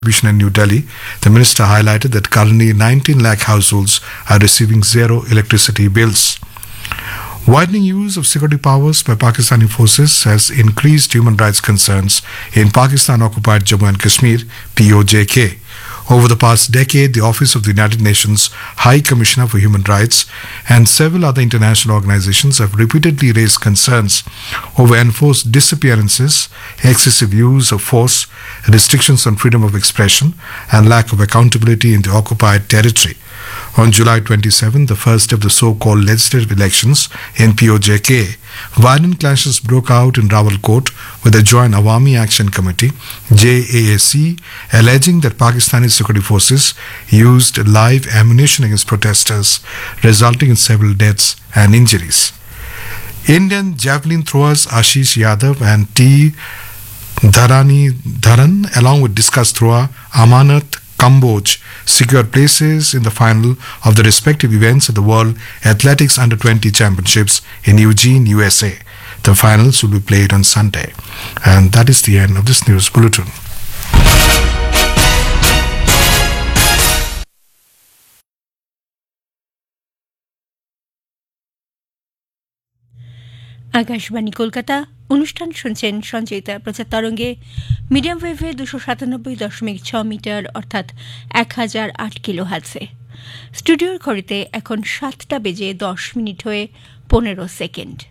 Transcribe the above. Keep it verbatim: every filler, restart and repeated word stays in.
distribution in New Delhi, the minister highlighted that currently nineteen lakh households are receiving zero electricity bills. Widening use of security powers by Pakistani forces has increased human rights concerns in Pakistan-occupied Jammu and Kashmir, P O J K. Over the past decade, the Office of the United Nations High Commissioner for Human Rights and several other international organizations have repeatedly raised concerns over enforced disappearances, excessive use of force, restrictions on freedom of expression, and lack of accountability in the occupied territory. On July twenty-seventh, the first of the so-called legislative elections in P O J K, violent clashes broke out in Rawalkot with the Joint Awami Action Committee, J A A C, alleging that Pakistani security forces used live ammunition against protesters, resulting in several deaths and injuries. Indian javelin throwers Ashish Yadav and T. Dharani Dharan, along with discus thrower Amanat Kamboj, secured places in the final of the respective events at the World Athletics Under twenty Championships in Eugene, U S A. The finals will be played on Sunday. And that is the end of this news bulletin. Akashvani Kolkata অনুষ্ঠান শুনছেন সঞ্চয়িতা প্রচার তরঙ্গে medium ওয়েভে দুশো সাতানব্বই দশমিক ছ metre অর্থাৎ এক হাজার আট কিলো হার্টজে। স্টুডিওর ঘড়িতে এখন সাতটা বেজে দশ মিনিট হয়ে পনেরো সেকেন্ড।